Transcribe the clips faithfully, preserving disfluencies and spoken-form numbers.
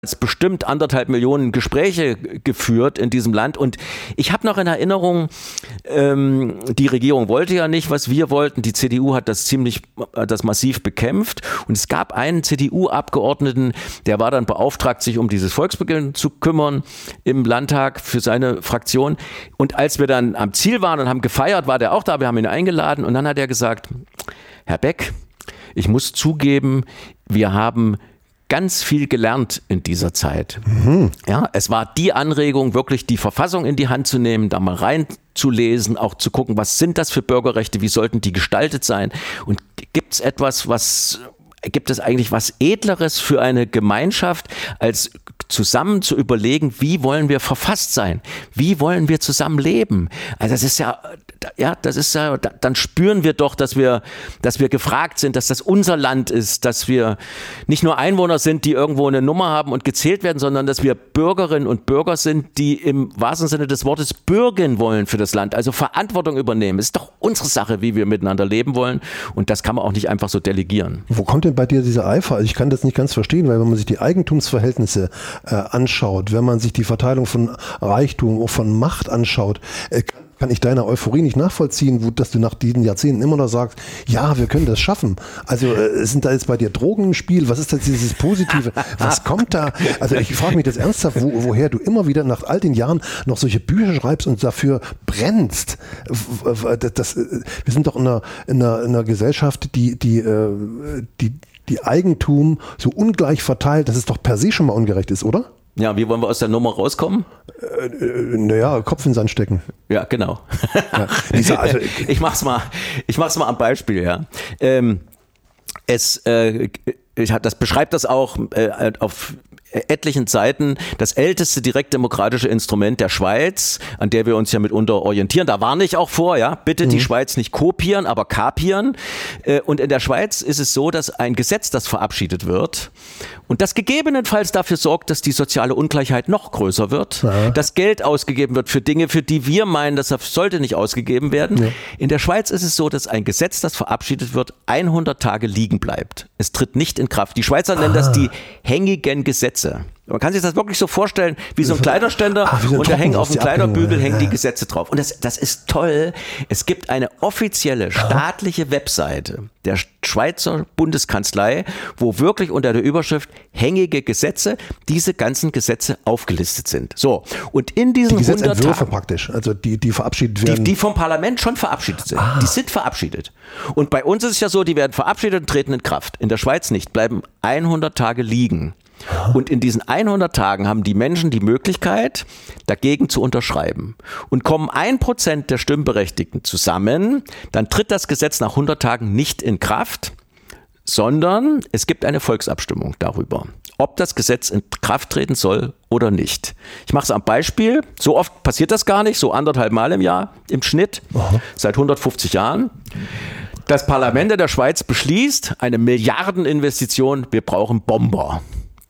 bestimmt anderthalb Millionen Gespräche geführt in diesem Land und ich habe noch in Erinnerung, ähm, die Regierung wollte ja nicht, was wir wollten, die C D U hat das ziemlich, das massiv bekämpft und es gab einen C D U-Abgeordneten, der war dann beauftragt, sich um dieses Volksbegehren zu kümmern im Landtag für seine Fraktion und als wir dann am Ziel waren und haben gefeiert, war der auch da, wir haben ihn eingeladen und dann hat er gesagt, Herr Beck, ich muss zugeben, wir haben ganz viel gelernt in dieser Zeit. Mhm. Ja, es war die Anregung, wirklich die Verfassung in die Hand zu nehmen, da mal reinzulesen, auch zu gucken, was sind das für Bürgerrechte, wie sollten die gestaltet sein und gibt es etwas, was, gibt es eigentlich was Edleres für eine Gemeinschaft, als zusammen zu überlegen, wie wollen wir verfasst sein? Wie wollen wir zusammen leben? Also das ist ja, ja, das ist ja, dann spüren wir doch, dass wir, dass wir gefragt sind, dass das unser Land ist, dass wir nicht nur Einwohner sind, die irgendwo eine Nummer haben und gezählt werden, sondern dass wir Bürgerinnen und Bürger sind, die im wahrsten Sinne des Wortes bürgen wollen für das Land, also Verantwortung übernehmen. Es ist doch unsere Sache, wie wir miteinander leben wollen und das kann man auch nicht einfach so delegieren. Wo kommt denn bei dir dieser Eifer? Also ich kann das nicht ganz verstehen, weil wenn man sich die Eigentumsverhältnisse äh, anschaut, wenn man sich die Verteilung von Reichtum, von Macht anschaut, äh, kann ich deine Euphorie nicht nachvollziehen, wo, dass du nach diesen Jahrzehnten immer noch sagst, ja, wir können das schaffen. Also äh, sind da jetzt bei dir Drogen im Spiel? Was ist das, dieses Positive? Was kommt da? Also ich frage mich das ernsthaft, wo, woher du immer wieder nach all den Jahren noch solche Bücher schreibst und dafür brennst. Das, das, wir sind doch in einer, in einer, in einer Gesellschaft, die, die, die, die Eigentum so ungleich verteilt, dass es doch per se schon mal ungerecht ist, oder? Ja, wie wollen wir aus der Nummer rauskommen? Äh, äh, naja, Kopf in den Sand stecken. Ja, genau. Ja, Lisa, also, ich mach's mal, ich mach's mal am Beispiel, ja. Ähm, es, äh, ich, das beschreibt das auch äh, auf etlichen Seiten das älteste direktdemokratische Instrument der Schweiz, an der wir uns ja mitunter orientieren. Da warne ich auch vor, ja, bitte die mhm. Schweiz nicht kopieren, aber kapieren. Und in der Schweiz ist es so, dass ein Gesetz, das verabschiedet wird und das gegebenenfalls dafür sorgt, dass die soziale Ungleichheit noch größer wird, ja. dass Geld ausgegeben wird für Dinge, für die wir meinen, das sollte nicht ausgegeben werden. Ja. In der Schweiz ist es so, dass ein Gesetz, das verabschiedet wird, hundert Tage liegen bleibt. Es tritt nicht in Kraft. Die Schweizer nennen ah. das die hängigen Gesetze. Man kann sich das wirklich so vorstellen, wie so ein Kleiderständer ah, so ein und da hängen auf dem Kleiderbügel hängen die Gesetze drauf. Und das, das ist toll. Es gibt eine offizielle staatliche Webseite der Schweizer Bundeskanzlei, wo wirklich unter der Überschrift hängige Gesetze diese ganzen Gesetze aufgelistet sind. So, und in diesen die hundert Tagen praktisch, also die, die verabschiedet werden. Die, die vom Parlament schon verabschiedet sind. Ah. Die sind verabschiedet. Und bei uns ist es ja so, die werden verabschiedet und treten in Kraft. In der Schweiz nicht, bleiben hundert Tage liegen. Und in diesen hundert Tagen haben die Menschen die Möglichkeit, dagegen zu unterschreiben. Und kommen ein Prozent der Stimmberechtigten zusammen, dann tritt das Gesetz nach hundert Tagen nicht in Kraft, sondern es gibt eine Volksabstimmung darüber, ob das Gesetz in Kraft treten soll oder nicht. Ich mache es am Beispiel. So oft passiert das gar nicht, so anderthalb Mal im Jahr im Schnitt, Aha. seit hundertfünfzig Jahren. Das Parlament in der Schweiz beschließt eine Milliardeninvestition, wir brauchen Bomber.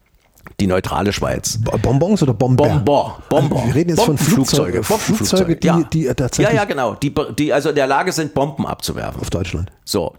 Die neutrale Schweiz. Bonbons oder Bomber? Bomber. Bomber. Also wir reden jetzt von Flugzeuge. Flugzeuge, die, ja. die tatsächlich... Ja, ja, genau. Die, die also in der Lage sind, Bomben abzuwerfen. Auf Deutschland. So.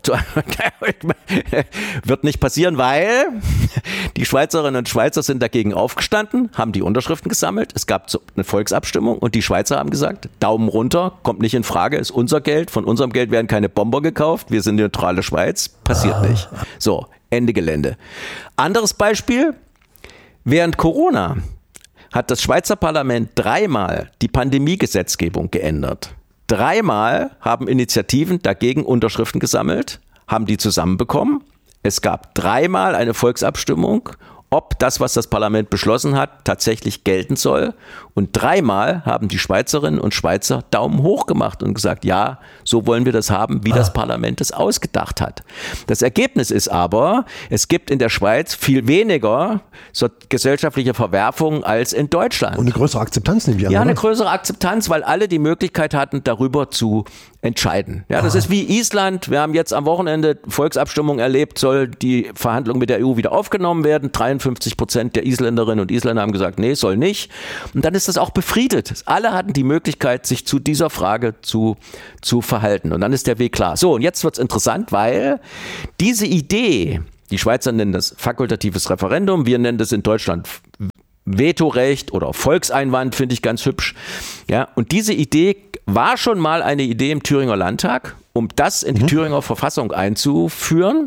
Wird nicht passieren, weil die Schweizerinnen und Schweizer sind dagegen aufgestanden, haben die Unterschriften gesammelt. Es gab eine Volksabstimmung und die Schweizer haben gesagt, Daumen runter, kommt nicht in Frage, ist unser Geld. Von unserem Geld werden keine Bomber gekauft. Wir sind die neutrale Schweiz. Passiert ah. nicht. So. Ende Gelände. Anderes Beispiel. Während Corona hat das Schweizer Parlament dreimal die Pandemiegesetzgebung geändert. Dreimal haben Initiativen dagegen Unterschriften gesammelt, haben die zusammenbekommen. Es gab dreimal eine Volksabstimmung, ob das, was das Parlament beschlossen hat, tatsächlich gelten soll. Und dreimal haben die Schweizerinnen und Schweizer Daumen hoch gemacht und gesagt, ja, so wollen wir das haben, wie ah. das Parlament es ausgedacht hat. Das Ergebnis ist aber, es gibt in der Schweiz viel weniger so gesellschaftliche Verwerfungen als in Deutschland. Und eine größere Akzeptanz, nehme ich an. Ja, eine größere Akzeptanz, weil alle die Möglichkeit hatten, darüber zu entscheiden. Ja, das ah. ist wie Island. Wir haben jetzt am Wochenende Volksabstimmung erlebt, soll die Verhandlung mit der E U wieder aufgenommen werden. dreiundfünfzig Prozent der Isländerinnen und Isländer haben gesagt, nee, soll nicht. Und dann ist das auch befriedet. Alle hatten die Möglichkeit, sich zu dieser Frage zu, zu verhalten. Und dann ist der Weg klar. So, und jetzt wird's interessant, weil diese Idee, Die Schweizer nennen das fakultatives Referendum, wir nennen das in Deutschland Vetorecht oder Volkseinwand, finde ich ganz hübsch. Ja, und diese Idee war schon mal eine Idee im Thüringer Landtag, um das in die mhm. Thüringer Verfassung einzuführen.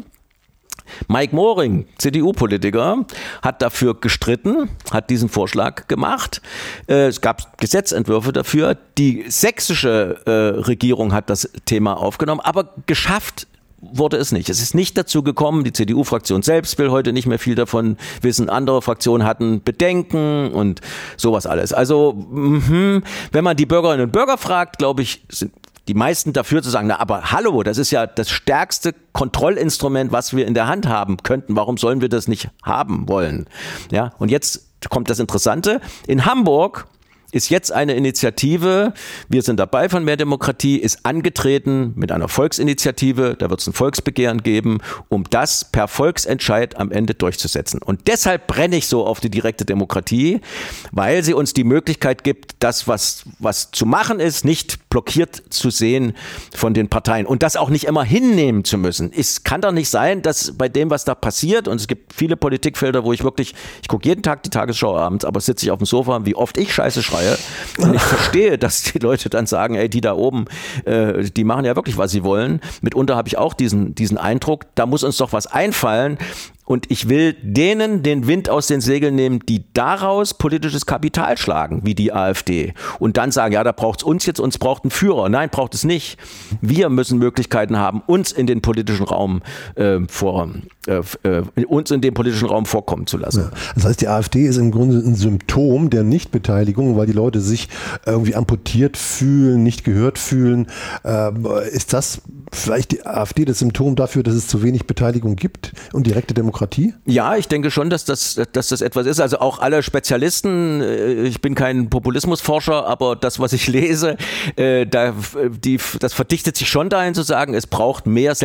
Mike Moring, C D U-Politiker, hat dafür gestritten, hat diesen Vorschlag gemacht. Es gab Gesetzentwürfe dafür. Die sächsische äh, Regierung hat das Thema aufgenommen, aber geschafft wurde es nicht. Es ist nicht dazu gekommen. Die C D U-Fraktion selbst will heute nicht mehr viel davon wissen. Andere Fraktionen hatten Bedenken und sowas alles. Also, mh, wenn man die Bürgerinnen und Bürger fragt, glaube ich, sind die meisten dafür zu sagen, na aber hallo, das ist ja das stärkste Kontrollinstrument, was wir in der Hand haben könnten. Warum sollen wir das nicht haben wollen? Ja, und jetzt kommt das Interessante. In Hamburg ist jetzt eine Initiative, wir sind dabei von Mehr Demokratie, ist angetreten mit einer Volksinitiative, da wird es ein Volksbegehren geben, um das per Volksentscheid am Ende durchzusetzen. Und deshalb brenne ich so auf die direkte Demokratie, weil sie uns die Möglichkeit gibt, das, was, was zu machen ist, nicht blockiert zu sehen von den Parteien und das auch nicht immer hinnehmen zu müssen. Es kann doch nicht sein, dass bei dem, was da passiert, und es gibt viele Politikfelder, wo ich wirklich, ich gucke jeden Tag die Tagesschau abends, aber sitze ich auf dem Sofa, wie oft ich Scheiße schreie. Und ich verstehe, dass die Leute dann sagen, ey, die da oben, äh, die machen ja wirklich, was sie wollen. Mitunter habe ich auch diesen, diesen Eindruck, da muss uns doch was einfallen. Und ich will denen den Wind aus den Segeln nehmen, die daraus politisches Kapital schlagen, wie die AfD. Und dann sagen, ja, da braucht es uns jetzt, uns braucht ein Führer. Nein, braucht es nicht. Wir müssen Möglichkeiten haben, uns in den politischen Raum äh, vor, äh, äh, uns in den politischen Raum vorkommen zu lassen. Ja, das heißt, die AfD ist im Grunde ein Symptom der Nichtbeteiligung, weil die Leute sich irgendwie amputiert fühlen, nicht gehört fühlen. Äh, ist das vielleicht die AfD das Symptom dafür, dass es zu wenig Beteiligung gibt und direkte Demokratie? Ja, ich denke schon, dass das, dass das etwas ist. Also auch alle Spezialisten, ich bin kein Populismusforscher, aber das, was ich lese, da, die, das verdichtet sich schon dahin zu sagen, es braucht mehr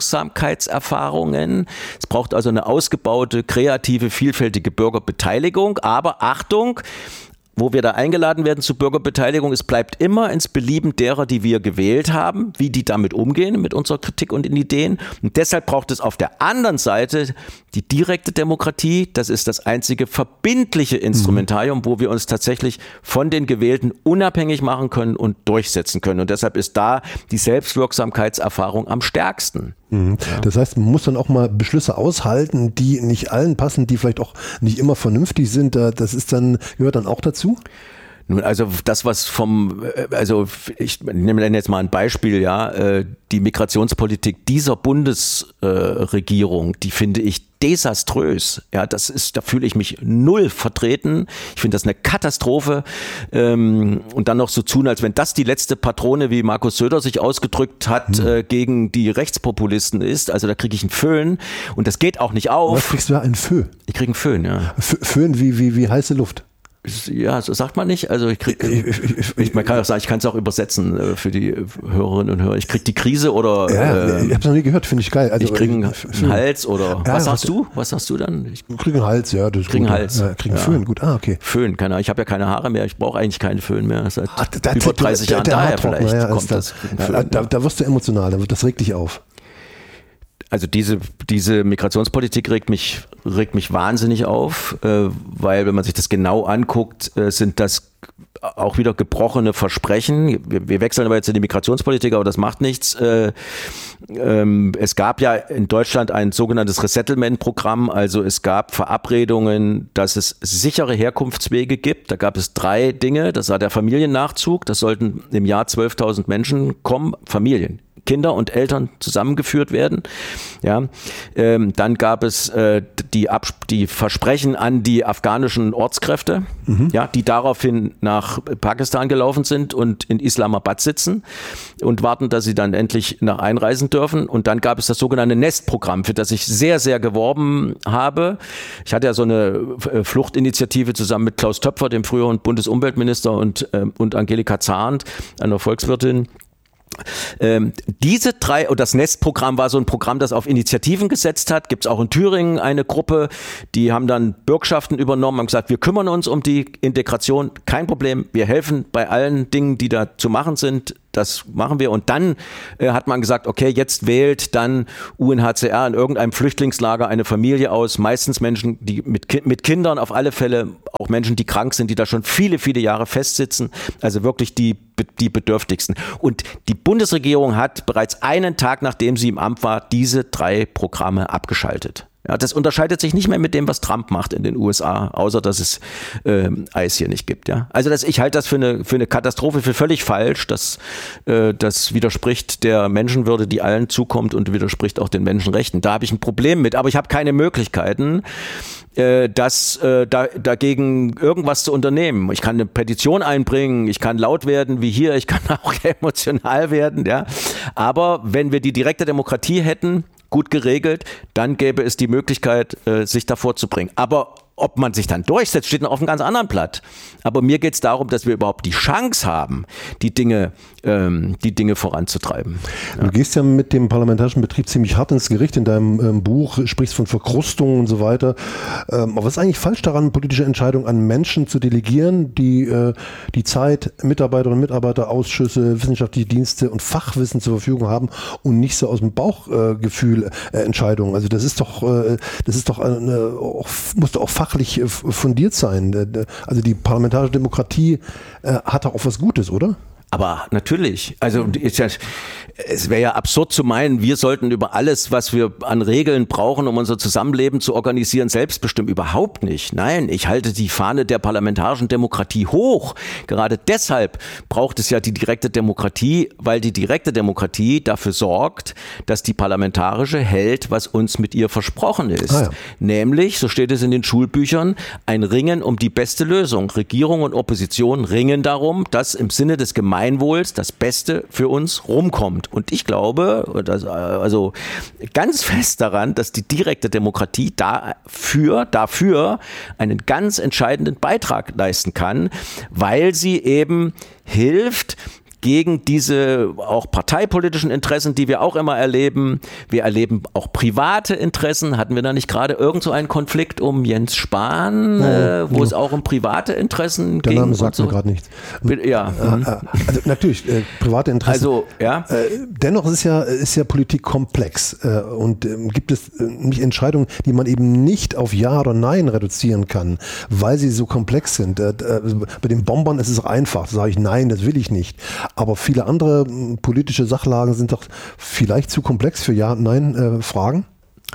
Selbstwirksamkeitserfahrungen. Es braucht also eine ausgebaute, kreative, vielfältige Bürgerbeteiligung. Aber Achtung, wo wir da eingeladen werden zu Bürgerbeteiligung, es bleibt immer ins Belieben derer, die wir gewählt haben, wie die damit umgehen, mit unserer Kritik und den Ideen. Und deshalb braucht es auf der anderen Seite die direkte Demokratie. Das ist das einzige verbindliche Instrumentarium, wo wir uns tatsächlich von den Gewählten unabhängig machen können und durchsetzen können. Und deshalb ist da die Selbstwirksamkeitserfahrung am stärksten. Mhm. Ja. Das heißt, man muss dann auch mal Beschlüsse aushalten, die nicht allen passen, die vielleicht auch nicht immer vernünftig sind. Das ist dann, gehört dann auch dazu? Nun, also das, was vom, also ich nehme dann jetzt mal ein Beispiel, ja, die Migrationspolitik dieser Bundesregierung, die finde ich desaströs. Ja, das ist, da fühle ich mich null vertreten. Ich finde das eine Katastrophe. Und dann noch so tun, als wenn das die letzte Patrone, wie Markus Söder sich ausgedrückt hat, hm. gegen die Rechtspopulisten ist. Also da kriege ich einen Föhn und das geht auch nicht auf. Was kriegst du da? Einen Föhn? Ich kriege einen Föhn, ja. Föhn wie, wie, wie heiße Luft? Ja, so sagt man nicht. Also ich krieg, ich, man kann auch sagen, ich kann es auch übersetzen äh, für die Hörerinnen und Hörer. Ich krieg die Krise oder ja, äh, ich habe es noch nie gehört, finde ich geil. Also, ich krieg einen, einen Hals oder ja, was sagst du? Was sagst du dann? Ich krieg einen Hals, ja. Das krieg einen Hals. Ja, krieg einen ja. Föhn, gut. Ah, okay. Föhn, keine Ahnung. Ich habe ja keine Haare mehr. Ich brauche eigentlich keinen Föhn mehr. Seit Ach, da, über dreißig Jahren. Daher vielleicht ja, kommt das. das ja, da, da wirst du emotional. Das regt dich auf. Also diese, diese Migrationspolitik regt mich, regt mich wahnsinnig auf, äh, weil wenn man sich das genau anguckt, äh, sind das auch wieder gebrochene Versprechen. Wir, wir wechseln aber jetzt in die Migrationspolitik, aber das macht nichts. Äh, ähm, es gab ja in Deutschland ein sogenanntes Resettlement-Programm, also es gab Verabredungen, dass es sichere Herkunftswege gibt. Da gab es drei Dinge. Das war der Familiennachzug, das sollten im Jahr zwölftausend Menschen kommen, Familien. Kinder und Eltern zusammengeführt werden. Ja, ähm, dann gab es äh, die, Abs- die Versprechen an die afghanischen Ortskräfte, mhm. ja, die daraufhin nach Pakistan gelaufen sind und in Islamabad sitzen und warten, dass sie dann endlich nach einreisen dürfen. Und dann gab es das sogenannte Nest-Programm, für das ich sehr, sehr geworben habe. Ich hatte ja so eine Fluchtinitiative zusammen mit Klaus Töpfer, dem früheren Bundesumweltminister, und, äh, und Angelika Zahnt, einer Volkswirtin. Ähm, diese drei, und das Nest-Programm war so ein Programm, das auf Initiativen gesetzt hat. Gibt es auch in Thüringen eine Gruppe, die haben dann Bürgschaften übernommen, haben gesagt, wir kümmern uns um die Integration, kein Problem, wir helfen bei allen Dingen, die da zu machen sind. das machen wir. Und dann äh, hat man gesagt, okay, jetzt wählt dann U N H C R in irgendeinem Flüchtlingslager eine Familie aus, meistens Menschen, die mit, Ki- mit Kindern, auf alle Fälle auch Menschen, die krank sind, die da schon viele, viele Jahre festsitzen, also wirklich die, die Bedürftigsten. Und die Bundesregierung hat bereits einen Tag, nachdem sie im Amt war, diese drei Programme abgeschaltet. Ja, das unterscheidet sich nicht mehr mit dem, was Trump macht in den U S A, außer dass es äh, Eis hier nicht gibt. Ja, also das, ich halte das für eine für eine Katastrophe, für völlig falsch. Das äh, das widerspricht der Menschenwürde, die allen zukommt, und widerspricht auch den Menschenrechten. Da habe ich ein Problem mit, aber ich habe keine Möglichkeiten, äh, das äh, da, dagegen irgendwas zu unternehmen. Ich kann eine Petition einbringen, ich kann laut werden wie hier, ich kann auch emotional werden. Ja, aber wenn wir die direkte Demokratie hätten, gut geregelt, dann gäbe es die Möglichkeit, äh, sich davor zu bringen. Aber ob man sich dann durchsetzt, steht noch auf einem ganz anderen Blatt. Aber mir geht es darum, dass wir überhaupt die Chance haben, die Dinge, ähm, die Dinge voranzutreiben. Ja. Du gehst ja mit dem parlamentarischen Betrieb ziemlich hart ins Gericht in deinem ähm, Buch, sprichst von Verkrustungen und so weiter. Ähm, aber was ist eigentlich falsch daran, politische Entscheidungen an Menschen zu delegieren, die äh, die Zeit, Mitarbeiterinnen und Mitarbeiter, Ausschüsse, wissenschaftliche Dienste und Fachwissen zur Verfügung haben und nicht so aus dem Bauchgefühl äh, äh, Entscheidungen? Also das ist doch, äh, das ist doch eine, auch, muss doch auch fachlich fundiert sein. Also die parlamentarische Demokratie äh, hat doch auch was Gutes, oder? Aber natürlich, also ist ja, es wäre ja absurd zu meinen, wir sollten über alles, was wir an Regeln brauchen, um unser Zusammenleben zu organisieren, selbst bestimmen. Überhaupt nicht. Nein, ich halte die Fahne der parlamentarischen Demokratie hoch. Gerade deshalb braucht es ja die direkte Demokratie, weil die direkte Demokratie dafür sorgt, dass die parlamentarische hält, was uns mit ihr versprochen ist. Ah ja. Nämlich, so steht es in den Schulbüchern, ein Ringen um die beste Lösung. Regierung und Opposition ringen darum, dass im Sinne des Gemeinwohls Gemeinwohls das Beste für uns rumkommt. Und ich glaube, dass, also ganz fest daran, dass die direkte Demokratie dafür, dafür einen ganz entscheidenden Beitrag leisten kann, weil sie eben hilft, gegen diese auch parteipolitischen Interessen, die wir auch immer erleben. Wir erleben auch private Interessen. Hatten wir da nicht gerade irgend so einen Konflikt um Jens Spahn, ja, äh, wo ja. es auch um private Interessen Der ging? Der Name sagt so. mir gerade nichts. Ja. Also natürlich, äh, private Interessen. Also, ja. Äh, dennoch ist ja, ist ja Politik komplex. Äh, und äh, gibt es äh, nicht Entscheidungen, die man eben nicht auf Ja oder Nein reduzieren kann, weil sie so komplex sind. Äh, äh, bei den Bombern ist es einfach. Da sage ich Nein, das will ich nicht. Aber viele andere m, politische Sachlagen sind doch vielleicht zu komplex für Ja- und Nein-Fragen? Äh,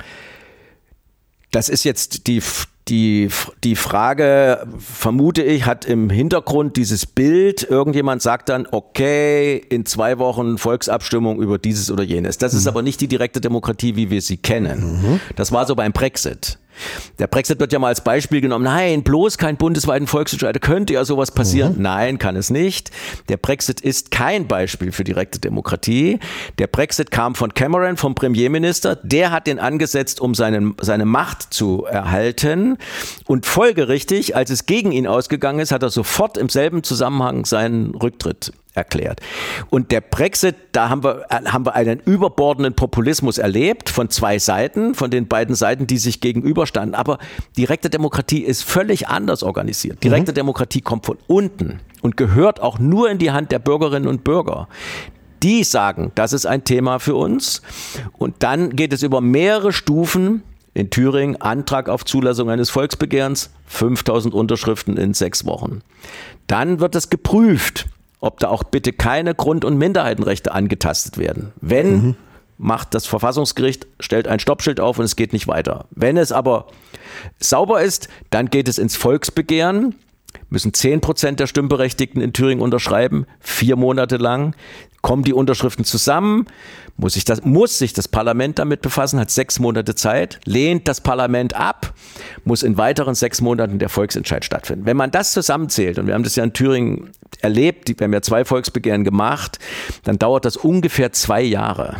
das ist jetzt die, die, die Frage, vermute ich, hat im Hintergrund dieses Bild. Irgendjemand sagt dann, okay, in zwei Wochen Volksabstimmung über dieses oder jenes. Das mhm. ist aber nicht die direkte Demokratie, wie wir sie kennen. Mhm. Das war so beim Brexit. Der Brexit wird ja mal als Beispiel genommen. Nein, bloß kein bundesweiten Volksentscheid. Könnte ja sowas passieren? Mhm. Nein, kann es nicht. Der Brexit ist kein Beispiel für direkte Demokratie. Der Brexit kam von Cameron, vom Premierminister. Der hat den angesetzt, um seine, seine Macht zu erhalten. Und folgerichtig, als es gegen ihn ausgegangen ist, hat er sofort im selben Zusammenhang seinen Rücktritt erklärt. Und der Brexit, da haben wir, haben wir einen überbordenden Populismus erlebt von zwei Seiten, von den beiden Seiten, die sich gegenüberstanden. Aber direkte Demokratie ist völlig anders organisiert. Direkte mhm. Demokratie kommt von unten und gehört auch nur in die Hand der Bürgerinnen und Bürger. Die sagen, das ist ein Thema für uns. Und dann geht es über mehrere Stufen. In Thüringen Antrag auf Zulassung eines Volksbegehrens, fünftausend Unterschriften in sechs Wochen. Dann wird es geprüft, ob da auch bitte keine Grund- und Minderheitenrechte angetastet werden. Wenn, mhm. macht das Verfassungsgericht, stellt ein Stoppschild auf und es geht nicht weiter. Wenn es aber sauber ist, dann geht es ins Volksbegehren, müssen zehn Prozent der Stimmberechtigten in Thüringen unterschreiben, vier Monate lang, kommen die Unterschriften zusammen, muss sich das, muss sich das Parlament damit befassen, hat sechs Monate Zeit, lehnt das Parlament ab, muss in weiteren sechs Monaten der Volksentscheid stattfinden. Wenn man das zusammenzählt, und wir haben das ja in Thüringen erlebt, wir haben ja zwei Volksbegehren gemacht, dann dauert das ungefähr zwei Jahre.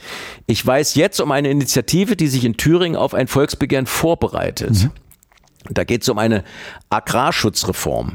Ich weiß jetzt um eine Initiative, die sich in Thüringen auf ein Volksbegehren vorbereitet. Mhm. Da geht es um eine Agrarschutzreform.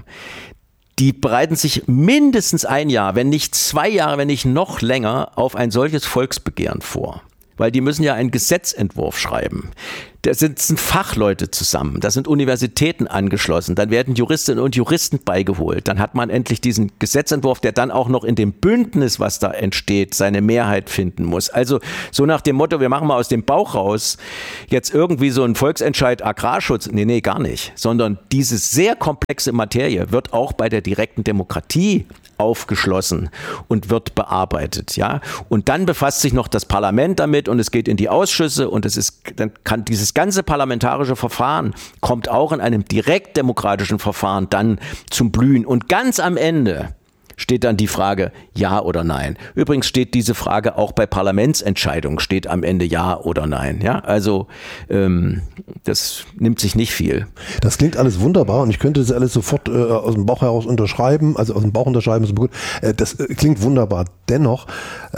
Die bereiten sich mindestens ein Jahr, wenn nicht zwei Jahre, wenn nicht noch länger, auf ein solches Volksbegehren vor. Weil die müssen ja einen Gesetzentwurf schreiben. da sitzen Fachleute zusammen, da sind Universitäten angeschlossen, dann werden Juristinnen und Juristen beigeholt, dann hat man endlich diesen Gesetzentwurf, der dann auch noch in dem Bündnis, was da entsteht, seine Mehrheit finden muss. Also so nach dem Motto, wir machen mal aus dem Bauch raus jetzt irgendwie so einen Volksentscheid Agrarschutz. Nee, nee, gar nicht. Sondern diese sehr komplexe Materie wird auch bei der direkten Demokratie aufgeschlossen und wird bearbeitet, ja. Und dann befasst sich noch das Parlament damit und es geht in die Ausschüsse und es ist, dann kann dieses ganze parlamentarische Verfahren kommt auch in einem direktdemokratischen Verfahren dann zum Blühen. Und ganz am Ende steht dann die Frage, ja oder nein. Übrigens steht diese Frage auch bei Parlamentsentscheidungen, steht am Ende ja oder nein. Ja, also ähm, das nimmt sich nicht viel. Das klingt alles wunderbar und ich könnte das alles sofort äh, aus dem Bauch heraus unterschreiben, also aus dem Bauch unterschreiben ist gut. Äh, das äh, klingt wunderbar. Dennoch,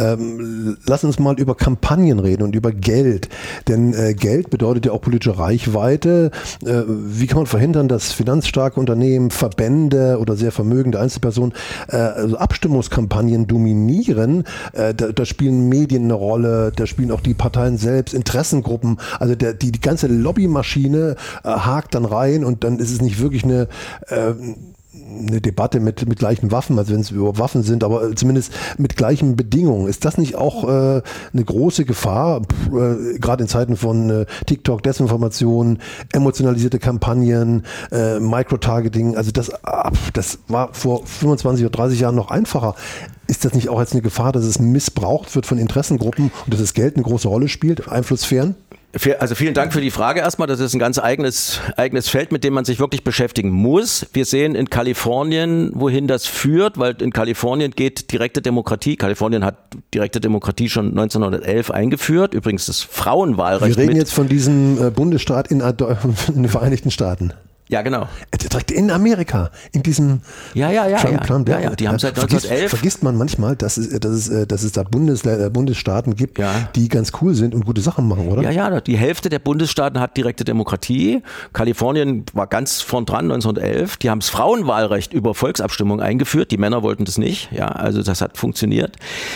ähm, lass uns mal über Kampagnen reden und über Geld. Denn äh, Geld bedeutet ja auch politische Reichweite. Äh, wie kann man verhindern, dass finanzstarke Unternehmen, Verbände oder sehr vermögende Einzelpersonen äh, also Abstimmungskampagnen dominieren? Äh, da, da spielen Medien eine Rolle, da spielen auch die Parteien selbst, Interessengruppen. Also der, die, die ganze Lobbymaschine äh, hakt dann rein und dann ist es nicht wirklich eine äh, eine Debatte mit, mit gleichen Waffen, also wenn es über Waffen sind, aber zumindest mit gleichen Bedingungen. Ist das nicht auch äh, eine große Gefahr, äh, gerade in Zeiten von äh, TikTok, Desinformation, emotionalisierte Kampagnen, äh, Microtargeting, also das, äh, das war vor fünfundzwanzig oder dreißig Jahren noch einfacher. Ist das nicht auch jetzt eine Gefahr, dass es missbraucht wird von Interessengruppen und dass das Geld eine große Rolle spielt, Einflusssphären? Also vielen Dank für die Frage erstmal. Das ist ein ganz eigenes, eigenes Feld, mit dem man sich wirklich beschäftigen muss. Wir sehen in Kalifornien, wohin das führt, weil in Kalifornien geht direkte Demokratie. Kalifornien hat direkte Demokratie schon neunzehnhundertelf eingeführt. Übrigens das Frauenwahlrecht. Wir reden mit. jetzt von diesem Bundesstaat in, in den Vereinigten Staaten. Ja, genau. Direkt in Amerika, in diesem ja, ja, ja, Trump-Plan. ja, ja, ja, die haben seit neunzehnhundertelf. Vergisst, vergisst man manchmal, dass es, dass es, dass es da Bundes, Bundesstaaten gibt, ja. die ganz cool sind und gute Sachen machen, oder? Ja, ja, die Hälfte der Bundesstaaten hat direkte Demokratie. Kalifornien war ganz vorn dran neunzehnhundertelf. Die haben das Frauenwahlrecht über Volksabstimmung eingeführt. Die Männer wollten das nicht. Ja, also das hat funktioniert.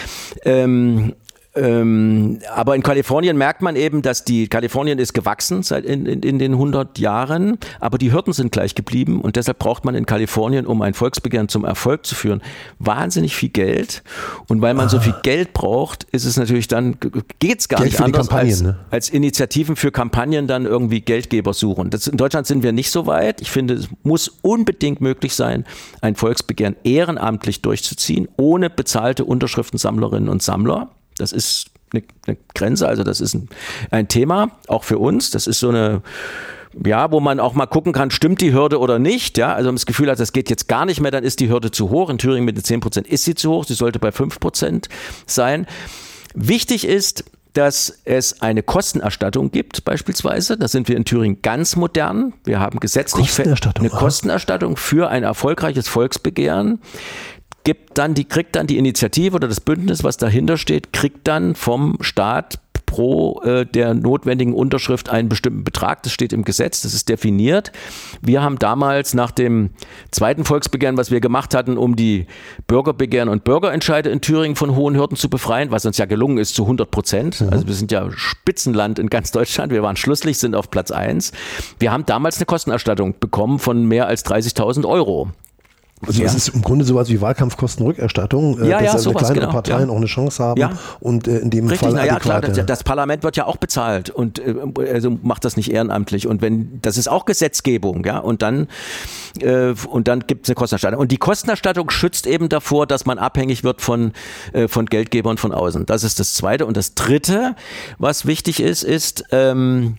Ähm, Ähm, aber in Kalifornien merkt man eben, dass die, Kalifornien ist gewachsen seit in, in, in den hundert Jahren, aber die Hürden sind gleich geblieben und deshalb braucht man in Kalifornien, um ein Volksbegehren zum Erfolg zu führen, wahnsinnig viel Geld. Und weil man ah. so viel Geld braucht, ist es natürlich dann, geht's gar Geld nicht anders als, ne? als Initiativen für Kampagnen dann irgendwie Geldgeber suchen. Das, in Deutschland sind wir nicht so weit. Ich finde, es muss unbedingt möglich sein, ein Volksbegehren ehrenamtlich durchzuziehen, ohne bezahlte Unterschriftensammlerinnen und Sammler. Das ist eine, eine Grenze, also das ist ein, ein Thema, auch für uns. Das ist so eine, ja, wo man auch mal gucken kann, stimmt die Hürde oder nicht. Ja, also wenn man das Gefühl hat, das geht jetzt gar nicht mehr, dann ist die Hürde zu hoch. In Thüringen mit den zehn Prozent ist sie zu hoch, sie sollte bei fünf Prozent sein. Wichtig ist, dass es eine Kostenerstattung gibt beispielsweise. Da sind wir in Thüringen ganz modern. Wir haben gesetzlich Kostenerstattung, eine Kostenerstattung für ein erfolgreiches Volksbegehren. Gibt dann die, kriegt dann die Initiative oder das Bündnis, was dahinter steht, kriegt dann vom Staat pro äh, der notwendigen Unterschrift einen bestimmten Betrag. Das steht im Gesetz, das ist definiert. Wir haben damals nach dem zweiten Volksbegehren, was wir gemacht hatten, um die Bürgerbegehren und Bürgerentscheide in Thüringen von hohen Hürden zu befreien, was uns ja gelungen ist zu hundert Prozent. Mhm. Also wir sind ja Spitzenland in ganz Deutschland. Wir waren Schlusslicht, sind auf Platz eins. Wir haben damals eine Kostenerstattung bekommen von mehr als dreißigtausend Euro. Also ja. Es ist im Grunde sowas wie Wahlkampfkostenrückerstattung, ja, dass ja, also sowas, kleinere genau, Parteien ja. auch eine Chance haben ja. und äh, in dem Richtig, Fall na ja, klar, das, ja. das Parlament wird ja auch bezahlt und äh, also macht das nicht ehrenamtlich und wenn das ist auch Gesetzgebung, ja, und dann äh, und dann gibt es eine Kostenerstattung und die Kostenerstattung schützt eben davor, dass man abhängig wird von äh, von Geldgebern von außen. Das ist das Zweite und das Dritte, was wichtig ist, ist ähm,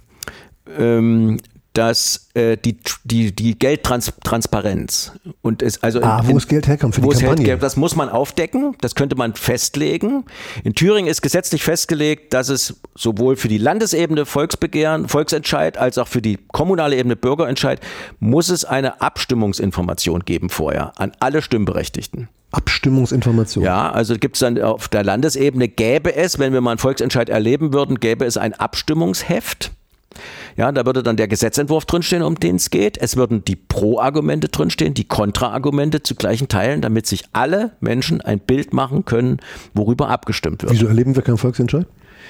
ähm, dass äh, die die die Geldtransparenz und es also ah, in, wo das Geld herkommt für die Kampagne. Geld, das muss man aufdecken, das könnte man festlegen. In Thüringen ist gesetzlich festgelegt, dass es sowohl für die Landesebene Volksbegehren, Volksentscheid als auch für die kommunale Ebene Bürgerentscheid muss es eine Abstimmungsinformation geben vorher an alle Stimmberechtigten. Abstimmungsinformation. Ja, also gibt es dann auf der Landesebene gäbe es, wenn wir mal einen Volksentscheid erleben würden, gäbe es ein Abstimmungsheft. Ja, da würde dann der Gesetzentwurf drinstehen, um den es geht. Es würden die Pro-Argumente drinstehen, die Kontra-Argumente zu gleichen Teilen, damit sich alle Menschen ein Bild machen können, worüber abgestimmt wird. Wieso erleben wir keinen Volksentscheid?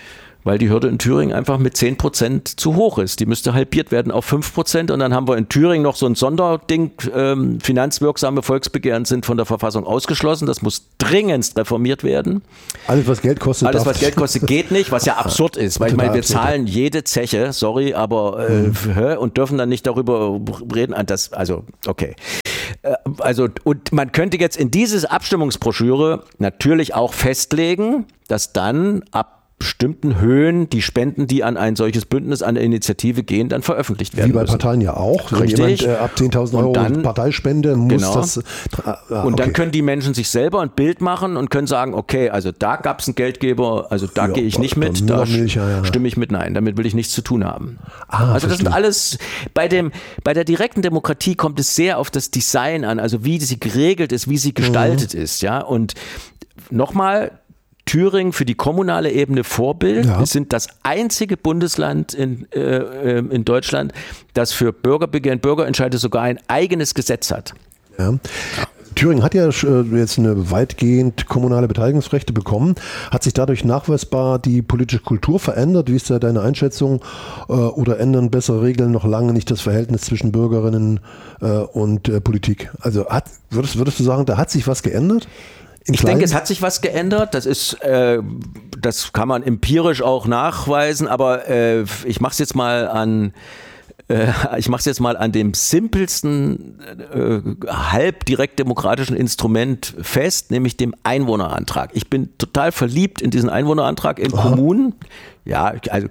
weil die Hürde in Thüringen einfach mit zehn Prozent zu hoch ist. Die müsste halbiert werden auf fünf Prozent und dann haben wir in Thüringen noch so ein Sonderding, ähm, finanzwirksame Volksbegehren sind von der Verfassung ausgeschlossen. Das muss dringendst reformiert werden. Alles, was Geld kostet. Alles, was Geld kostet, geht nicht, was ja absurd ist, weil ich meine, wir zahlen jede Zeche, sorry, aber äh, mhm. und dürfen dann nicht darüber reden. Das, also, okay. Also, und man könnte jetzt in diese Abstimmungsbroschüre natürlich auch festlegen, dass dann ab bestimmten Höhen die Spenden, die an ein solches Bündnis, an eine Initiative gehen, dann veröffentlicht werden Wie bei müssen. Parteien ja auch. Wenn Richtig. jemand äh, ab zehntausend Euro dann, Parteispende muss genau. das... Äh, ah, und dann okay. können die Menschen sich selber ein Bild machen und können sagen, okay, also da gab es einen Geldgeber, also da ja, gehe ich nicht mit, da Milch, ja, ja. stimme ich mit nein, damit will ich nichts zu tun haben. Ah, also das sind alles, bei dem, bei der direkten Demokratie kommt es sehr auf das Design an, also wie sie geregelt ist, wie sie gestaltet mhm. ist, ja, und nochmal, Thüringen für die kommunale Ebene Vorbild. Ja. Wir sind das einzige Bundesland in, äh, in Deutschland, das für Bürgerbegehren, Bürgerentscheide sogar ein eigenes Gesetz hat. Ja. Ja. Thüringen hat ja jetzt eine weitgehend kommunale Beteiligungsrechte bekommen. Hat sich dadurch nachweisbar die politische Kultur verändert? Wie ist da deine Einschätzung? Oder ändern bessere Regeln noch lange nicht das Verhältnis zwischen Bürgerinnen und Politik? Also hat, würdest, würdest du sagen, da hat sich was geändert? Ich denke, es hat sich was geändert. Das ist, äh, das kann man empirisch auch nachweisen. Aber äh, ich mache es jetzt mal an, äh, ich mache es jetzt mal an dem simpelsten äh, halb direkt demokratischen Instrument fest, nämlich dem Einwohnerantrag. Ich bin total verliebt in diesen Einwohnerantrag in Aha. Kommunen. Ja, also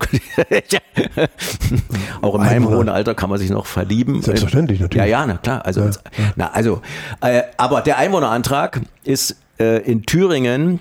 auch in meinem hohen Alter kann man sich noch verlieben. Selbstverständlich natürlich. Ja, ja, na klar. Also, ja, ja. Na, also, äh, aber der Einwohnerantrag ist in Thüringen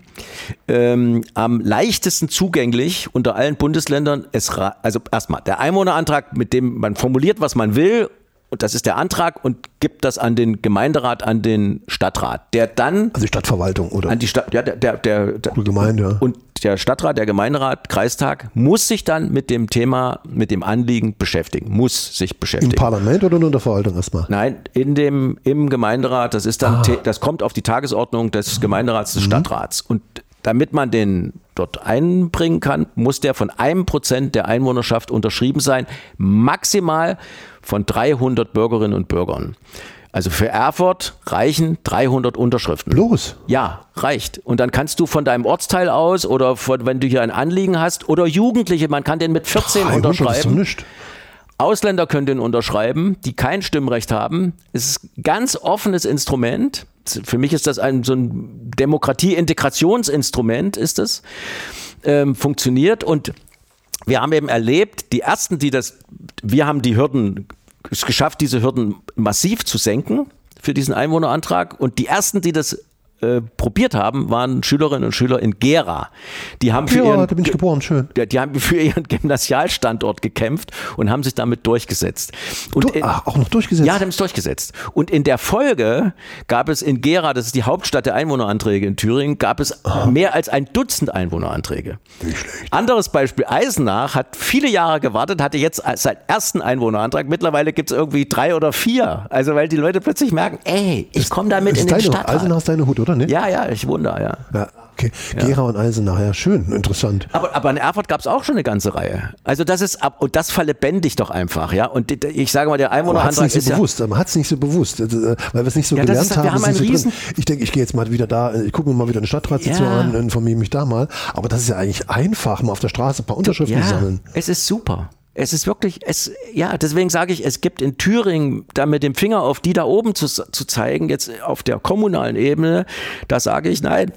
ähm, am leichtesten zugänglich unter allen Bundesländern. Es, also erstmal der Einwohnerantrag, mit dem man formuliert, was man will, und das ist der Antrag und gibt das an den Gemeinderat, an den Stadtrat, der dann... Also die Stadtverwaltung, oder? An die Stadt, ja, der, der, der, der Gemeinde, ja. Und der Stadtrat, der Gemeinderat, Kreistag muss sich dann mit dem Thema, mit dem Anliegen beschäftigen, muss sich beschäftigen. Im Parlament oder nur in der Verwaltung erstmal? Nein, in dem, im Gemeinderat, das ist dann, ah. das kommt auf die Tagesordnung des Gemeinderats, des mhm. Stadtrats. Und damit man den dort einbringen kann, muss der von einem Prozent der Einwohnerschaft unterschrieben sein, maximal von dreihundert Bürgerinnen und Bürgern. Also für Erfurt reichen dreihundert Unterschriften. Bloß? Ja, reicht. Und dann kannst du von deinem Ortsteil aus oder von, wenn du hier ein Anliegen hast oder Jugendliche, man kann den mit vierzehn unterschreiben. Ist doch nicht. Ausländer können den unterschreiben, die kein Stimmrecht haben. Es ist ein ganz offenes Instrument. Für mich ist das ein so ein Demokratie-Integrationsinstrument, ist es. Ähm, funktioniert und wir haben eben erlebt, die ersten, die das, wir haben die Hürden es geschafft, diese Hürden massiv zu senken für diesen Einwohnerantrag. Und die ersten, die das äh, probiert haben, waren Schülerinnen und Schüler in Gera. Die haben für ja, ihren, da bin ich geboren, schön. Die, die haben für ihren Gymnasialstandort gekämpft und haben sich damit durchgesetzt. Und du, in, ach, auch noch durchgesetzt? Ja, die haben es durchgesetzt. Und in der Folge gab es in Gera, das ist die Hauptstadt der Einwohneranträge in Thüringen, gab es ah. mehr als ein Dutzend Einwohneranträge. Nicht schlecht. Anderes Beispiel, Eisenach hat viele Jahre gewartet, hatte jetzt seinen ersten Einwohnerantrag. Mittlerweile gibt es irgendwie drei oder vier. Also weil die Leute plötzlich merken, ey, ich komme damit in den deine, Stadtrat. Eisenach ist deine Hut, oder nicht? Ja, ja, ich wundere, ja. Ja, okay. Ja. Gera und Eisenach, ja, schön, interessant. Aber, aber in Erfurt gab es auch schon eine ganze Reihe. Also das ist, und das verlebendigt doch einfach, ja. Und ich sage mal, der Einwohnerantrag ist so bewusst, ja... Man hat es nicht so bewusst, weil wir es nicht so ja, gelernt ist, haben. Wir haben einen so riesen... Ich denke, ich gehe jetzt mal wieder da, ich gucke mir mal wieder eine Stadtratssitzung ja. an, informiere mich da mal. Aber das ist ja eigentlich einfach, mal auf der Straße ein paar Unterschriften ja, sammeln. Es ist super. Es ist wirklich, es, ja, deswegen sage ich, es gibt in Thüringen, da mit dem Finger auf die da oben zu, zu zeigen, jetzt auf der kommunalen Ebene, da sage ich, nein,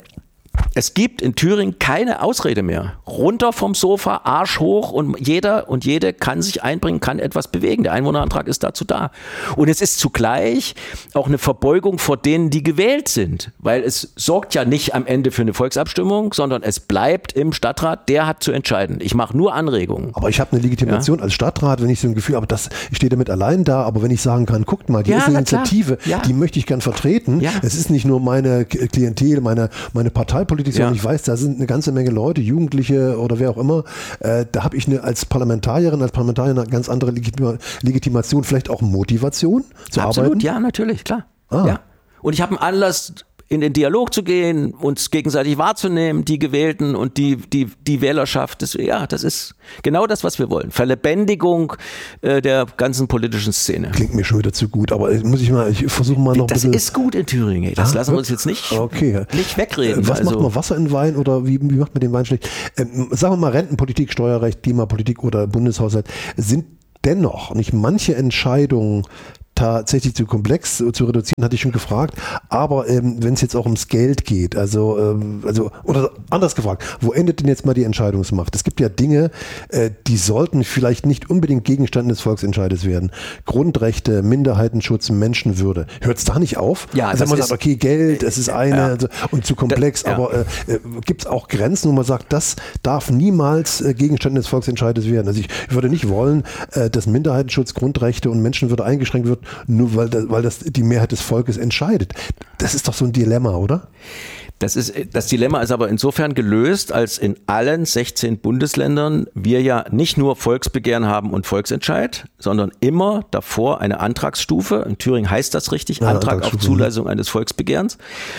es gibt in Thüringen keine Ausrede mehr. Runter vom Sofa, Arsch hoch und jeder und jede kann sich einbringen, kann etwas bewegen. Der Einwohnerantrag ist dazu da. Und es ist zugleich auch eine Verbeugung vor denen, die gewählt sind. Weil es sorgt ja nicht am Ende für eine Volksabstimmung, sondern es bleibt im Stadtrat, der hat zu entscheiden. Ich mache nur Anregungen. Aber ich habe eine Legitimation ja? als Stadtrat, wenn ich so ein Gefühl habe, das, ich stehe damit allein da, aber wenn ich sagen kann, guckt mal, die ja, ist eine Initiative, ja. die möchte ich gern vertreten. Ja. Es ist nicht nur meine Klientel, meine, meine Partei, Politik, sondern ja. ich weiß, da sind eine ganze Menge Leute, Jugendliche oder wer auch immer. Äh, da habe ich eine, als Parlamentarierin, als Parlamentarier eine ganz andere Legitima- Legitimation, vielleicht auch Motivation zu Absolut, arbeiten. ja, natürlich, klar. Ah. Ja. Und ich habe einen Anlass, in den Dialog zu gehen, uns gegenseitig wahrzunehmen, die Gewählten und die, die, die Wählerschaft. Das, ja, das ist genau das, was wir wollen. Verlebendigung äh, der ganzen politischen Szene. Klingt mir schon wieder zu gut, aber muss ich mal, ich versuche mal noch ein bisschen. Das ist gut in Thüringen, ey. Das ah, lassen wir uns jetzt nicht, okay. nicht wegreden. Was also. macht man, Wasser in Wein oder wie, wie macht man den Wein schlecht? Ähm, sagen wir mal Rentenpolitik, Steuerrecht, Klimapolitik oder Bundeshaushalt. Sind dennoch nicht manche Entscheidungen tatsächlich zu komplex zu reduzieren, hatte ich schon gefragt. Aber ähm, wenn es jetzt auch ums Geld geht, also, ähm, also oder anders gefragt, wo endet denn jetzt mal die Entscheidungsmacht? Es gibt ja Dinge, äh, die sollten vielleicht nicht unbedingt Gegenstand des Volksentscheides werden. Grundrechte, Minderheitenschutz, Menschenwürde. Hört es da nicht auf? Ja, also wenn man sagt, okay, Geld, es ist eine ja. also, und zu komplex, da, ja. aber äh, gibt es auch Grenzen, wo man sagt, das darf niemals äh, Gegenstand des Volksentscheides werden. Also ich würde nicht wollen, äh, dass Minderheitenschutz, Grundrechte und Menschenwürde eingeschränkt wird, nur weil das, weil das die Mehrheit des Volkes entscheidet. Das ist doch so ein Dilemma, oder? Das ist, das Dilemma ist aber insofern gelöst, als in allen sechzehn Bundesländern wir ja nicht nur Volksbegehren haben und Volksentscheid, sondern immer davor eine Antragsstufe. In Thüringen heißt das richtig, ja, Antrag auf Zulassung eines Volksbegehrens.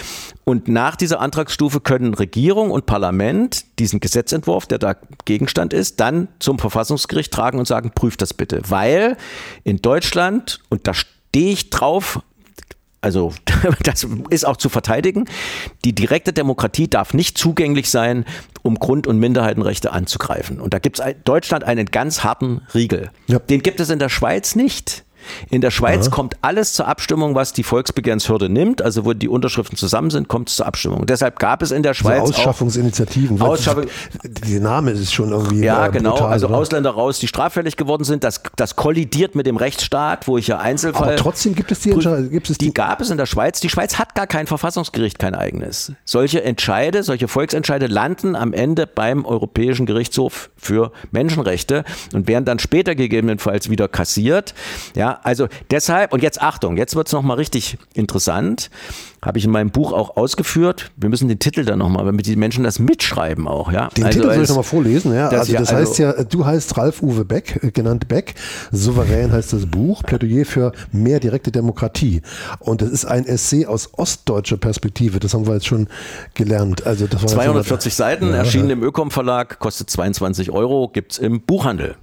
Und nach dieser Antragsstufe können Regierung und Parlament diesen Gesetzentwurf, der da Gegenstand ist, dann zum Verfassungsgericht tragen und sagen, prüft das bitte. Weil in Deutschland, und da stehe ich drauf, also das ist auch zu verteidigen, die direkte Demokratie darf nicht zugänglich sein, um Grund- und Minderheitenrechte anzugreifen. Und da gibt es in Deutschland einen ganz harten Riegel. Ja. Den gibt es in der Schweiz nicht. In der Schweiz ja. kommt alles zur Abstimmung, was die Volksbegehrenshürde nimmt. Also wo die Unterschriften zusammen sind, kommt es zur Abstimmung. Und deshalb gab es in der Schweiz also Ausschaffungsinitiativen. Auch Ausschaffung, der Name ist schon irgendwie ja, genau. brutal, Also oder? Ausländer raus, die straffällig geworden sind. Das, das kollidiert mit dem Rechtsstaat, wo ich ja Einzelfall... Aber trotzdem gibt es die Entscheidung. Gibt es die, die gab es in der Schweiz. Die Schweiz hat gar kein Verfassungsgericht, kein eigenes. Solche Entscheide, solche Volksentscheide landen am Ende beim Europäischen Gerichtshof für Menschenrechte und werden dann später gegebenenfalls wieder kassiert. Ja, also deshalb und jetzt Achtung, jetzt wird es nochmal richtig interessant, habe ich in meinem Buch auch ausgeführt, wir müssen den Titel dann nochmal, damit die Menschen das mitschreiben auch. Ja? Den also Titel soll als, ich nochmal vorlesen, ja. Das, also das ja, heißt also, ja, du heißt Ralf-Uwe Beck, genannt Beck, Souverän heißt das Buch, Plädoyer für mehr direkte Demokratie. Und das ist ein Essay aus ostdeutscher Perspektive, das haben wir jetzt schon gelernt. Also das war zweihundertvierzig jetzt Seiten, ja, erschienen ja. im Ökom Verlag, kostet zweiundzwanzig Euro, gibt es im Buchhandel.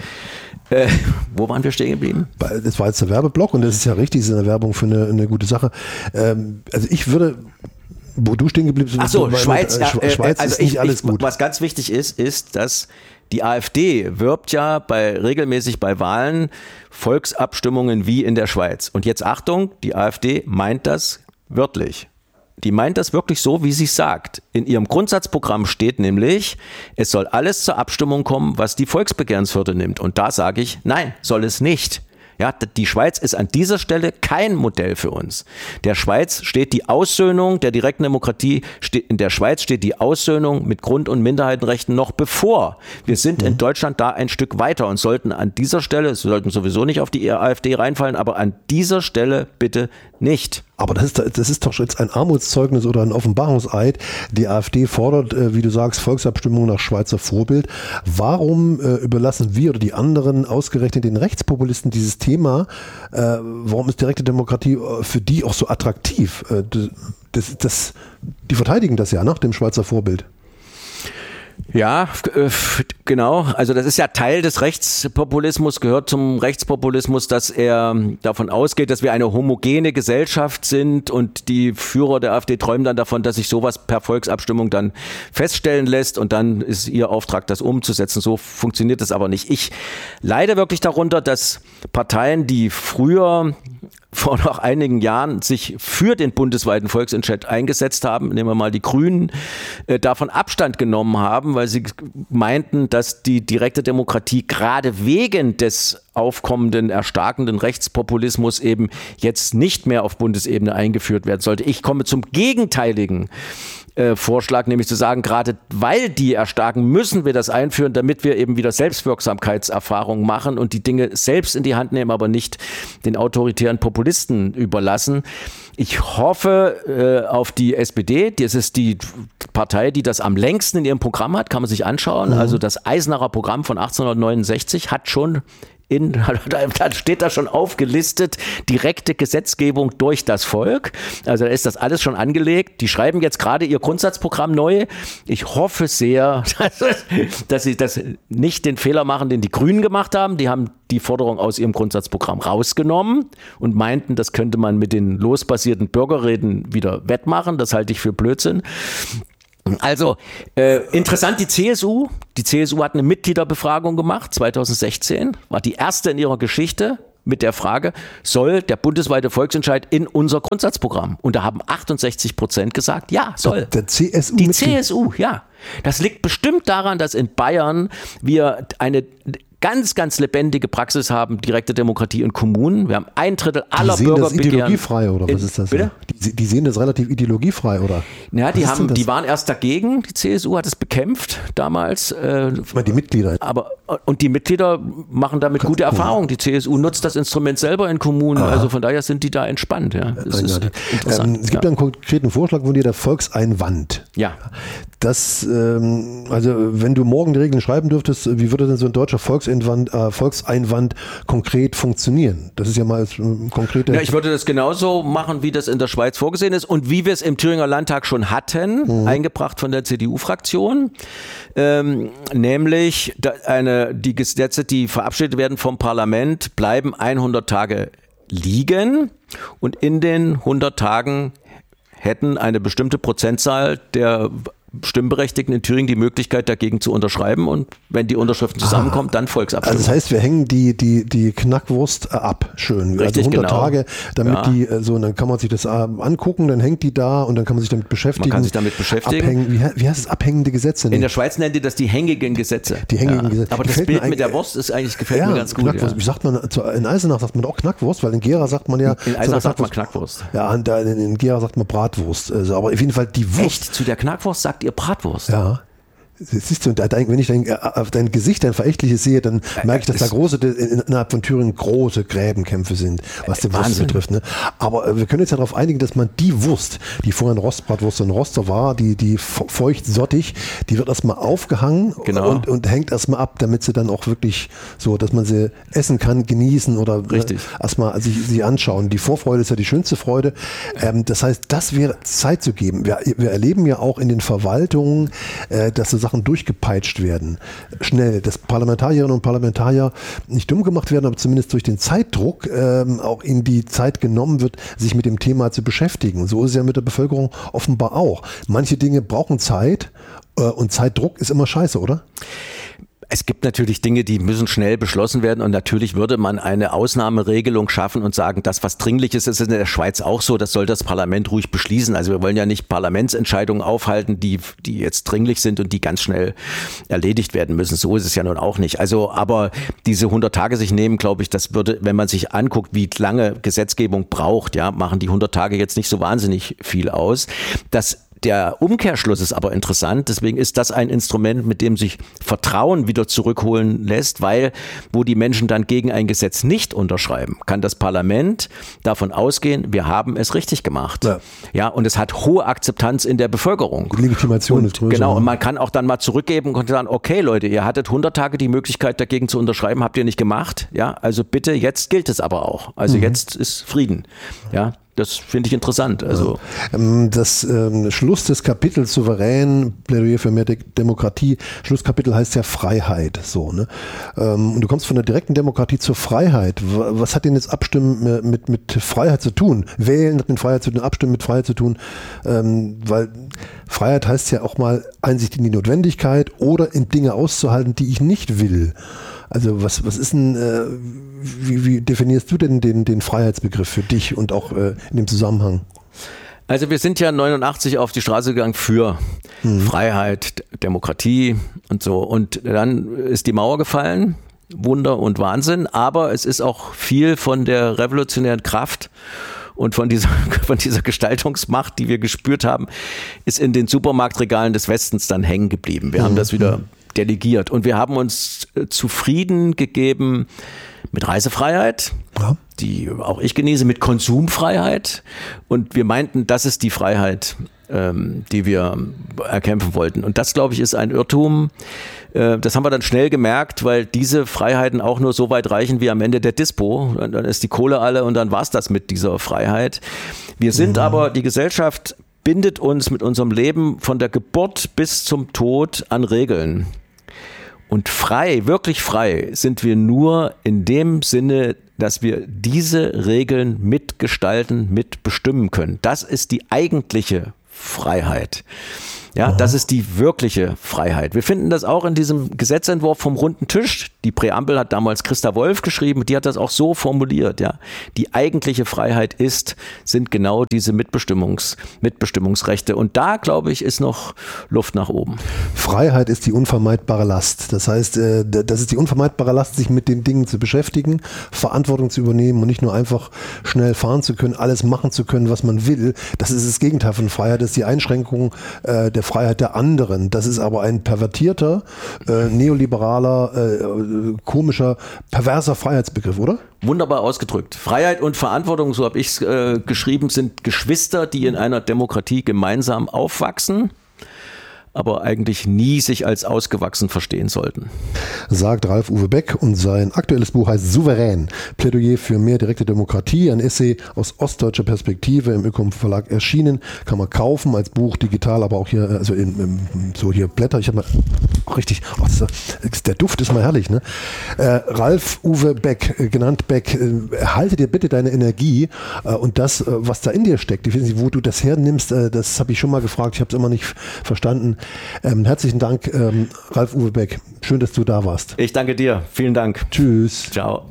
Äh, wo waren wir stehen geblieben? Das war jetzt der Werbeblock und das ist ja richtig, das ist eine Werbung für eine, eine gute Sache. Ähm, also ich würde, wo du stehen geblieben bist, Ach so, Schweiz, äh, Schweiz, Schweiz also ist nicht ich, alles ich, gut. Was ganz wichtig ist, ist, dass die AfD wirbt ja bei, regelmäßig bei Wahlen Volksabstimmungen wie in der Schweiz. Und jetzt Achtung, die AfD meint das wörtlich. Die meint das wirklich so, wie sie es sagt. In ihrem Grundsatzprogramm steht nämlich, es soll alles zur Abstimmung kommen, was die Volksbegehrenswürde nimmt. Und da sage ich, nein, soll es nicht. Ja, die Schweiz ist an dieser Stelle kein Modell für uns. Der Schweiz steht die Aussöhnung der direkten Demokratie, in der Schweiz steht die Aussöhnung mit Grund- und Minderheitenrechten noch bevor. Wir sind in Deutschland da ein Stück weiter und sollten an dieser Stelle, sollten sowieso nicht auf die AfD reinfallen, aber an dieser Stelle bitte nicht. Aber das ist, das ist doch jetzt ein Armutszeugnis oder ein Offenbarungseid. Die AfD fordert, äh, wie du sagst, Volksabstimmung nach Schweizer Vorbild. Warum äh, überlassen wir oder die anderen ausgerechnet den Rechtspopulisten dieses Thema? Äh, warum ist direkte Demokratie für die auch so attraktiv? Äh, das, das, die verteidigen das ja nach dem Schweizer Vorbild. Ja, genau. Also das ist ja Teil des Rechtspopulismus, gehört zum Rechtspopulismus, dass er davon ausgeht, dass wir eine homogene Gesellschaft sind und die Führer der AfD träumen dann davon, dass sich sowas per Volksabstimmung dann feststellen lässt und dann ist ihr Auftrag, das umzusetzen. So funktioniert das aber nicht. Ich leide wirklich darunter, dass Parteien, die früher vor noch einigen Jahren sich für den bundesweiten Volksentscheid eingesetzt haben, nehmen wir mal die Grünen, äh, davon Abstand genommen haben, weil sie meinten, dass die direkte Demokratie gerade wegen des aufkommenden, erstarkenden Rechtspopulismus eben jetzt nicht mehr auf Bundesebene eingeführt werden sollte. Ich komme zum gegenteiligen äh, Vorschlag, nämlich zu sagen, gerade weil die erstarken, müssen wir das einführen, damit wir eben wieder Selbstwirksamkeitserfahrungen machen und die Dinge selbst in die Hand nehmen, aber nicht den autoritären Populisten überlassen. Ich hoffe äh, auf die S P D, das ist die Partei, die das am längsten in ihrem Programm hat, kann man sich anschauen. Mhm. Also das Eisenacher Programm von achtzehnhundertneunundsechzig hat schon in, da steht da schon aufgelistet, direkte Gesetzgebung durch das Volk. Also da ist das alles schon angelegt. Die schreiben jetzt gerade ihr Grundsatzprogramm neu. Ich hoffe sehr, dass sie das nicht den Fehler machen, den die Grünen gemacht haben. Die haben die Forderung aus ihrem Grundsatzprogramm rausgenommen und meinten, das könnte man mit den losbasierten Bürgerräten wieder wettmachen. Das halte ich für Blödsinn. Also äh, interessant, die C S U. Die C S U hat eine Mitgliederbefragung gemacht, zwanzig sechzehn, war die erste in ihrer Geschichte mit der Frage, soll der bundesweite Volksentscheid in unser Grundsatzprogramm? Und da haben achtundsechzig Prozent gesagt, ja, soll. Der C S U die C S U, ja. Das liegt bestimmt daran, dass in Bayern wir eine ganz, ganz lebendige Praxis haben, direkte Demokratie in Kommunen. Wir haben ein Drittel aller die sehen Bürger das ideologiefrei oder was in, ist das? Bitte? Die, die sehen das relativ ideologiefrei oder? Ja, die haben, die waren erst dagegen. Die C S U hat es bekämpft damals. Äh, ich meine die Mitglieder. Aber und die Mitglieder machen damit gute Erfahrungen. Die C S U nutzt das Instrument selber in Kommunen. Aha. Also von daher sind die da entspannt. Ja, das ist interessant. Ähm, es gibt ja einen konkreten Vorschlag von dir, der Volkseinwand. Ja. Das, ähm, also wenn du morgen die Regeln schreiben dürftest, wie würde denn so ein deutscher Volkseinwand, äh, Volkseinwand konkret funktionieren? Das ist ja mal ein konkreter... Ja, ich würde das genauso machen, wie das in der Schweiz vorgesehen ist und wie wir es im Thüringer Landtag schon hatten, mhm. eingebracht von der C D U-Fraktion, ähm, nämlich eine, die Gesetze, die verabschiedet werden vom Parlament, bleiben hundert Tage liegen und in den hundert Tagen hätten eine bestimmte Prozentzahl der Stimmberechtigten in Thüringen die Möglichkeit, dagegen zu unterschreiben und wenn die Unterschriften zusammenkommen, ah, dann Volksabstimmung. Also das heißt, wir hängen die, die, die Knackwurst ab, schön. Richtig, also hundert genau. Tage, damit ja. die, so, und dann kann man sich das angucken, dann hängt die da und dann kann man sich damit beschäftigen. Man kann sich damit beschäftigen. Abhängen, wie, wie heißt es, abhängende Gesetze? In der Schweiz nennt ihr das die hängigen Gesetze. Die hängigen ja. Gesetze. Aber das gefällt Bild mit der Wurst ist eigentlich, gefällt ja, mir ganz gut. Ja. Wie sagt man, in Eisenach sagt man auch Knackwurst, weil in Gera sagt man ja... In Eisenach sagt man Knackwurst. Ja, in, in Gera sagt man Bratwurst. Also, aber auf jeden Fall die Wurst. Echt? Zu der Knackwurst sagt ihr Bratwurst? Ja. Ja. Siehst du, wenn ich dein, auf dein Gesicht ein verächtliches sehe, dann merke ich, dass da große, innerhalb von Thüringen große Gräbenkämpfe sind, was die Wurst betrifft. Ne? Aber wir können jetzt ja darauf einigen, dass man die Wurst, die vorher ein Rostbratwurst und Roster war, die, die feucht sottig, die wird erstmal aufgehangen genau. und, und hängt erstmal ab, damit sie dann auch wirklich so, dass man sie essen kann, genießen oder Richtig. erstmal sich, sich anschauen. Die Vorfreude ist ja die schönste Freude. Ähm, das heißt, das wäre Zeit zu geben. Wir, wir erleben ja auch in den Verwaltungen, äh, dass so Sachen durchgepeitscht werden. Schnell, dass Parlamentarierinnen und Parlamentarier nicht dumm gemacht werden, aber zumindest durch den Zeitdruck ähm, auch in die Zeit genommen wird, sich mit dem Thema zu beschäftigen. So ist es ja mit der Bevölkerung offenbar auch. Manche Dinge brauchen Zeit äh, und Zeitdruck ist immer scheiße, oder? Es gibt natürlich Dinge, die müssen schnell beschlossen werden und natürlich würde man eine Ausnahmeregelung schaffen und sagen, das, was dringlich ist, ist in der Schweiz auch so, das soll das Parlament ruhig beschließen. Also wir wollen ja nicht Parlamentsentscheidungen aufhalten, die, die jetzt dringlich sind und die ganz schnell erledigt werden müssen. So ist es ja nun auch nicht. Also, aber diese hundert Tage sich nehmen, glaube ich, das würde, wenn man sich anguckt, wie lange Gesetzgebung braucht, ja, machen die hundert Tage jetzt nicht so wahnsinnig viel aus. Das Der Umkehrschluss ist aber interessant, deswegen ist das ein Instrument, mit dem sich Vertrauen wieder zurückholen lässt, weil wo die Menschen dann gegen ein Gesetz nicht unterschreiben, kann das Parlament davon ausgehen, wir haben es richtig gemacht. Ja, ja und es hat hohe Akzeptanz in der Bevölkerung. Die Legitimation und, ist größer. Genau, und man kann auch dann mal zurückgeben und sagen, okay Leute, ihr hattet hundert Tage die Möglichkeit dagegen zu unterschreiben, habt ihr nicht gemacht, ja, also bitte, jetzt gilt es aber auch. Also mhm. jetzt ist Frieden, ja. Das finde ich interessant. Also das ähm, Schluss des Kapitels Souverän, Plädoyer für mehr De- Demokratie, Schlusskapitel heißt ja Freiheit. So, ne? Ähm, und du kommst von der direkten Demokratie zur Freiheit. Was hat denn jetzt Abstimmen mit, mit Freiheit zu tun? Wählen hat mit Freiheit zu tun, Abstimmen mit Freiheit zu tun. Ähm, weil Freiheit heißt ja auch mal Einsicht in die Notwendigkeit oder in Dinge auszuhalten, die ich nicht will. Also was, was ist denn, äh, wie, wie definierst du denn den, den Freiheitsbegriff für dich und auch äh, in dem Zusammenhang? Also wir sind ja neunundachtzig auf die Straße gegangen für mhm. Freiheit, Demokratie und so. Und dann ist die Mauer gefallen, Wunder und Wahnsinn, aber es ist auch viel von der revolutionären Kraft und von dieser, von dieser Gestaltungsmacht, die wir gespürt haben, ist in den Supermarktregalen des Westens dann hängen geblieben. Wir mhm. haben das wieder delegiert und wir haben uns zufrieden gegeben mit Reisefreiheit, ja. die auch ich genieße, mit Konsumfreiheit und wir meinten, das ist die Freiheit, ähm, die wir erkämpfen wollten. Und das, glaube ich, ist ein Irrtum. Äh, das haben wir dann schnell gemerkt, weil diese Freiheiten auch nur so weit reichen wie am Ende der Dispo. Dann, dann ist die Kohle alle und dann war es das mit dieser Freiheit. Wir sind mhm. aber, die Gesellschaft bindet uns mit unserem Leben von der Geburt bis zum Tod an Regeln. Und frei, wirklich frei sind wir nur in dem Sinne, dass wir diese Regeln mitgestalten, mitbestimmen können. Das ist die eigentliche Freiheit. Ja, das ist die wirkliche Freiheit. Wir finden das auch in diesem Gesetzentwurf vom Runden Tisch. Die Präambel hat damals Christa Wolf geschrieben, die hat das auch so formuliert. Ja, die eigentliche Freiheit ist, sind genau diese Mitbestimmungs, Mitbestimmungsrechte. Und da, glaube ich, ist noch Luft nach oben. Freiheit ist die unvermeidbare Last. Das heißt, das ist die unvermeidbare Last, sich mit den Dingen zu beschäftigen, Verantwortung zu übernehmen und nicht nur einfach schnell fahren zu können, alles machen zu können, was man will. Das ist das Gegenteil von Freiheit, das ist die Einschränkung äh, der Freiheit der anderen. Das ist aber ein pervertierter, äh, neoliberaler, äh, komischer, perverser Freiheitsbegriff, oder? Wunderbar ausgedrückt. Freiheit und Verantwortung, so habe ich es äh, geschrieben, sind Geschwister, die in einer Demokratie gemeinsam aufwachsen, aber eigentlich nie sich als ausgewachsen verstehen sollten. Sagt Ralf-Uwe Beck und sein aktuelles Buch heißt Souverän, Plädoyer für mehr direkte Demokratie, ein Essay aus ostdeutscher Perspektive im Ökom Verlag erschienen, kann man kaufen als Buch, digital, aber auch hier, also in, in, so hier Blätter, ich habe mal, oh, richtig, oh, das, der Duft ist mal herrlich, ne? Äh, Ralf-Uwe Beck, äh, genannt Beck, äh, erhalte dir bitte deine Energie äh, und das, äh, was da in dir steckt, ich weiß nicht, wo du das hernimmst, äh, das habe ich schon mal gefragt, ich habe es immer nicht verstanden. Ähm, herzlichen Dank, ähm, Ralf-Uwe Beck. Schön, dass du da warst. Ich danke dir. Vielen Dank. Tschüss. Ciao.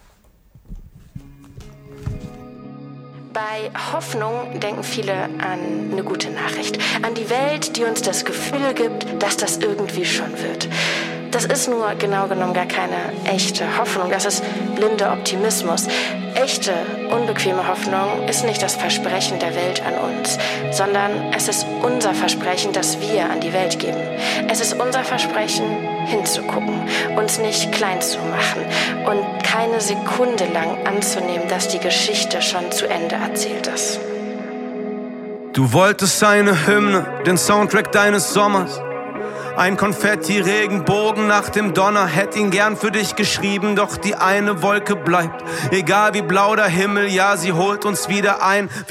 Bei Hoffnung denken viele an eine gute Nachricht. An die Welt, die uns das Gefühl gibt, dass das irgendwie schon wird. Das ist nur genau genommen gar keine echte Hoffnung. Das ist blinder Optimismus. Echte, unbequeme Hoffnung ist nicht das Versprechen der Welt an uns, sondern es ist unser Versprechen, das wir an die Welt geben. Es ist unser Versprechen, hinzugucken, uns nicht klein zu machen und keine Sekunde lang anzunehmen, dass die Geschichte schon zu Ende erzählt ist. Du wolltest eine Hymne, den Soundtrack deines Sommers. Ein Konfetti-Regenbogen nach dem Donner, hätt ihn gern für dich geschrieben, doch die eine Wolke bleibt. Egal wie blau der Himmel, ja, sie holt uns wieder ein.